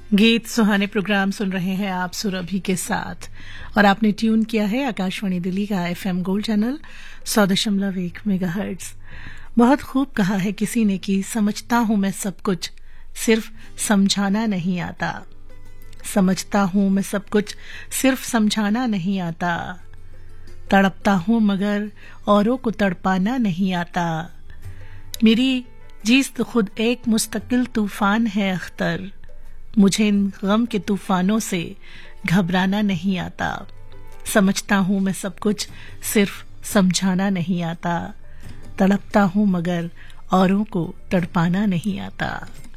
गीत सुहाने प्रोग्राम सुन रहे हैं आप सुरभि के साथ और आपने ट्यून किया है आकाशवाणी दिल्ली का एफएम गोल्ड चैनल 100.1 मेगाहर्ट्ज। बहुत खूब कहा है किसी ने कि समझता हूं मैं सब कुछ, सिर्फ समझाना नहीं आता। समझता हूं मैं सब कुछ, सिर्फ समझाना नहीं आता। तड़पता हूं मगर औरों को तड़पाना नहीं आता। मेरी जीस तो खुद एक मुस्तकिल तूफान है अख्तर। मुझे इन गम के तूफानों से घबराना नहीं आता। समझता हूं मैं सब कुछ, सिर्फ समझाना नहीं आता। तड़पता हूं मगर औरों को तड़पाना नहीं आता।